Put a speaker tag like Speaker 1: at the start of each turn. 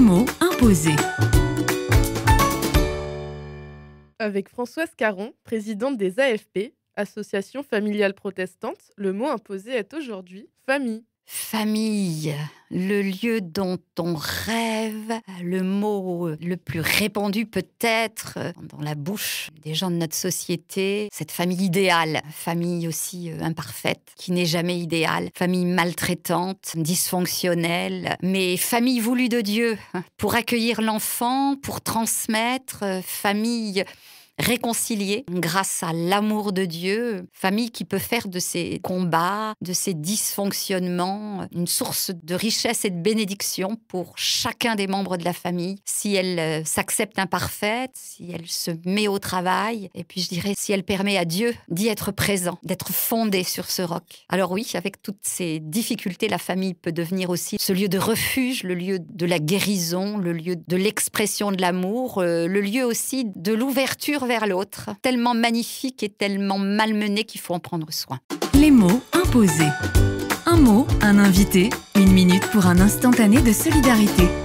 Speaker 1: mots imposés.
Speaker 2: Avec Françoise Caron, présidente des AFP, Association familiale protestante, le mot imposé est aujourd'hui famille.
Speaker 3: Famille, le lieu dont on rêve, le mot le plus répandu peut-être dans la bouche des gens de notre société, cette famille idéale, famille aussi imparfaite, qui n'est jamais idéale, famille maltraitante, dysfonctionnelle, mais famille voulue de Dieu, pour accueillir l'enfant, pour transmettre, famille réconciliée grâce à l'amour de Dieu, famille qui peut faire de ses combats, de ses dysfonctionnements, une source de richesse et de bénédiction pour chacun des membres de la famille, si elle s'accepte imparfaite, si elle se met au travail, et puis je dirais si elle permet à Dieu d'y être présent, d'être fondée sur ce roc. Alors oui, avec toutes ces difficultés, la famille peut devenir aussi ce lieu de refuge, le lieu de la guérison, le lieu de l'expression de l'amour, le lieu aussi de l'ouverture vers l'autre, tellement magnifique et tellement malmené qu'il faut en prendre soin.
Speaker 1: Les mots imposés. Un mot, un invité, une minute pour un instantané de solidarité.